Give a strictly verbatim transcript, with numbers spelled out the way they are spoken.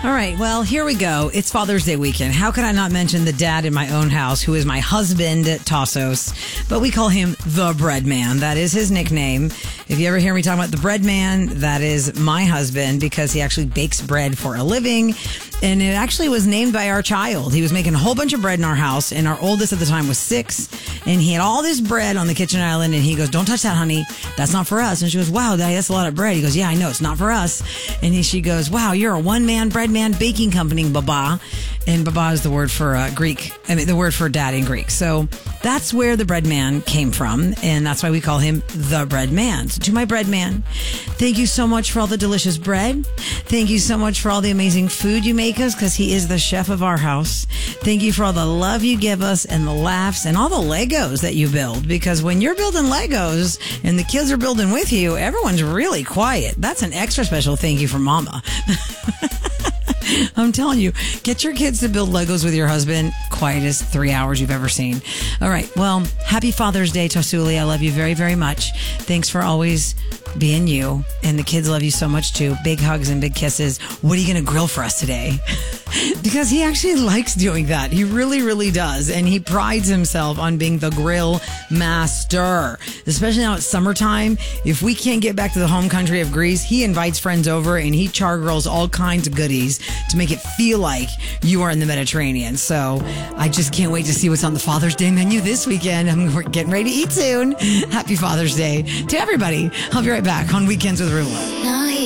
All right, well, here we go. It's Father's Day weekend. How could I not mention the dad in my own house, who is my husband, Tassos, but we call him the Bread Man. That is his nickname. If you ever hear me talking about the Bread Man, that is my husband, because he actually bakes bread for a living. And it actually was named by our child. He was making a whole bunch of bread in our house, and our oldest at the time was six, and he had all this bread on the kitchen island, and he goes, "Don't touch that, honey. That's not for us." And she goes, "Wow, Daddy, that's a lot of bread." He goes, "Yeah, I know. It's not for us." And he, she goes, "Wow, you're a one-man bread man baking company, Baba." And Baba is the word for uh, Greek. I mean, the word for dad in Greek. So that's where the Bread Man came from, and that's why we call him the Bread Man. So to my Bread Man, thank you so much for all the delicious bread. Thank you so much for all the amazing food you make us, because he is the chef of our house. Thank you for all the love you give us and the laughs and all the Legos that you build, because when you're building Legos and the kids are building with you, everyone's really quiet. That's an extra special thank you from Mama. I'm telling you, get your kids to build Legos with your husband. Quietest three hours you've ever seen. All right. Well, happy Father's Day, Tosuli. I love you very, very much. Thanks for always being you. And the kids love you so much too. Big hugs and big kisses. What are you going to grill for us today? Because he actually likes doing that. He really, really does. And he prides himself on being the grill master. Especially now it's summertime. If we can't get back to the home country of Greece, he invites friends over and he char grills all kinds of goodies to make it feel like you are in the Mediterranean. So I just can't wait to see what's on the Father's Day menu this weekend. I'm we're getting ready to eat soon. Happy Father's Day to everybody. I'll be right back on Weekends with Rula.